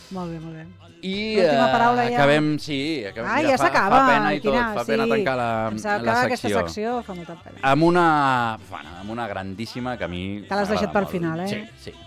Molt bé, molt bé. I L'última paraula ja... acabem, sí, acabem. Ah, Mira, ja s'acaba. Fa pena i tot, fa pena sí. tancar Em sap que la aquesta secció. secció fa molta pena. Amb una grandíssima que a mi... Que l'has deixat m'agrada pel molt. final, eh? Sí, sí.